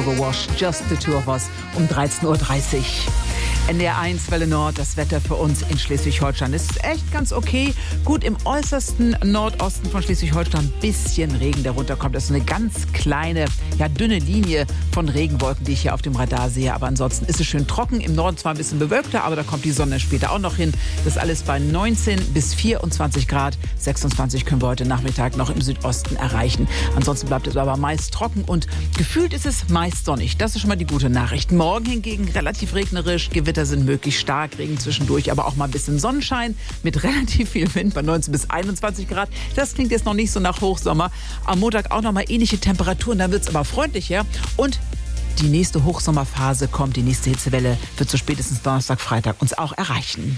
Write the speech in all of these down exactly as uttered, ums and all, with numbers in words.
Wash, Just the Two of Us um dreizehn Uhr dreißig. N D R eins Welle Nord, das Wetter für uns in Schleswig-Holstein ist echt ganz okay. Gut, im äußersten Nordosten von Schleswig-Holstein ein bisschen Regen, der runterkommt. Das ist eine ganz kleine, ja dünne Linie von Regenwolken, die ich hier auf dem Radar sehe. Aber ansonsten ist es schön trocken. Im Norden zwar ein bisschen bewölkter, aber da kommt die Sonne später auch noch hin. Das ist alles bei neunzehn bis vierundzwanzig Grad. sechsundzwanzig können wir heute Nachmittag noch im Südosten erreichen. Ansonsten bleibt es aber meist trocken und gefühlt ist es meist sonnig. Das ist schon mal die gute Nachricht. Morgen hingegen relativ regnerisch, Gewitter sind möglich stark, Regen zwischendurch, aber auch mal ein bisschen Sonnenschein mit relativ viel Wind bei neunzehn bis einundzwanzig Grad. Das klingt jetzt noch nicht so nach Hochsommer. Am Montag auch noch mal ähnliche Temperaturen, dann wird es aber freundlicher und die nächste Hochsommerphase kommt, die nächste Hitzewelle wird so spätestens Donnerstag, Freitag uns auch erreichen.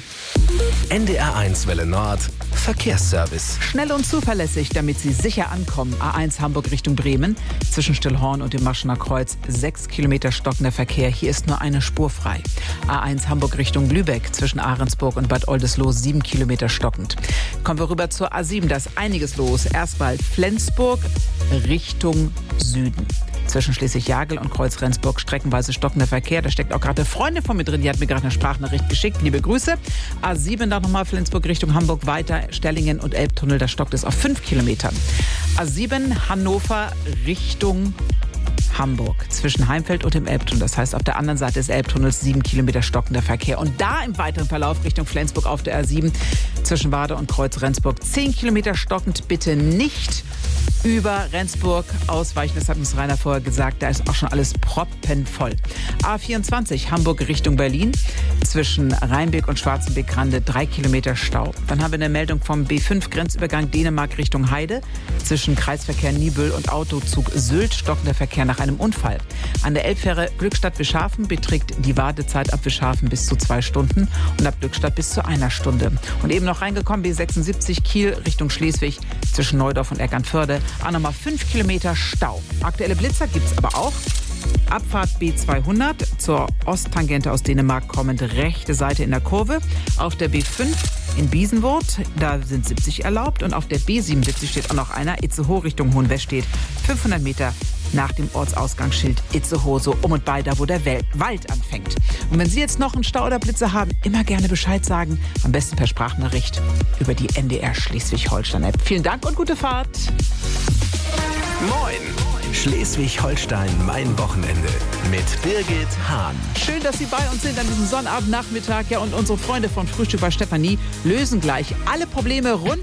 N D R eins Welle Nord, Verkehrsservice. Schnell und zuverlässig, damit Sie sicher ankommen. A eins Hamburg Richtung Bremen, zwischen Stillhorn und dem Maschener Kreuz, sechs Kilometer stockender Verkehr. Hier ist nur eine Spur frei. A eins Hamburg Richtung Lübeck, zwischen Ahrensburg und Bad Oldesloe, sieben Kilometer stockend. Kommen wir rüber zur A sieben, da ist einiges los. Erstmal Flensburg Richtung Süden. Zwischen Schleswig-Jagel und Kreuz-Rendsburg streckenweise stockender Verkehr. Da steckt auch gerade eine Freundin von mir drin, die hat mir gerade eine Sprachnachricht geschickt. Liebe Grüße. A sieben dann nochmal Flensburg Richtung Hamburg weiter. Stellingen und Elbtunnel, da stockt es auf fünf Kilometern. A sieben Hannover Richtung Hamburg, zwischen Heimfeld und dem Elbtunnel. Das heißt, auf der anderen Seite des Elbtunnels sieben Kilometer stockender Verkehr. Und da im weiteren Verlauf Richtung Flensburg auf der A sieben, zwischen Wade und Kreuz-Rendsburg, zehn Kilometer stockend. Bitte nicht über Rendsburg ausweichen, das hat uns Rainer vorher gesagt, da ist auch schon alles proppenvoll. A vierundzwanzig Hamburg Richtung Berlin, zwischen Rheinbeck und Schwarzenbeck-Grande drei Kilometer Stau. Dann haben wir eine Meldung vom B fünf Grenzübergang Dänemark Richtung Heide, zwischen Kreisverkehr Niebüll und Autozug Sylt stockender Verkehr nach einem Unfall. An der Elbfähre Glückstadt-Wischhafen beträgt die Wartezeit ab Wischhafen bis zu zwei Stunden und ab Glückstadt bis zu einer Stunde. Und eben noch reingekommen B sechsundsiebzig Kiel Richtung Schleswig, zwischen Neudorf und Eckernförde. Auch nochmal fünf Kilometer Stau. Aktuelle Blitzer gibt es aber auch. Abfahrt B zweihundert zur Osttangente aus Dänemark kommend rechte Seite in der Kurve. Auf der B fünf in Biesenwurth, da sind siebzig erlaubt. Und auf der B siebenundsiebzig steht auch noch einer. Itzehoe Richtung Hohenwest steht fünfhundert Meter nach dem Ortsausgangsschild Itzehoe, so um und bei, da wo der Wald anfängt. Und wenn Sie jetzt noch einen Stau oder Blitzer haben, immer gerne Bescheid sagen. Am besten per Sprachnachricht über die N D R Schleswig-Holstein-App. Vielen Dank und gute Fahrt. Moin! Schleswig-Holstein, mein Wochenende mit Birgit Hahn. Schön, dass Sie bei uns sind an diesem Sonnabendnachmittag. Ja, und unsere Freunde von Frühstück bei Stefanie lösen gleich alle Probleme rund